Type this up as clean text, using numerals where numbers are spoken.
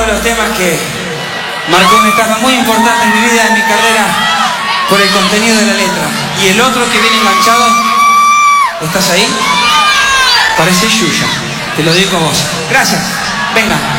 de los temas que marcó una etapa muy importante en mi vida, en mi carrera, por el contenido de la letra. Y el otro que viene enganchado, ¿estás ahí? Parece Yuya, te lo digo a vos. Gracias, venga.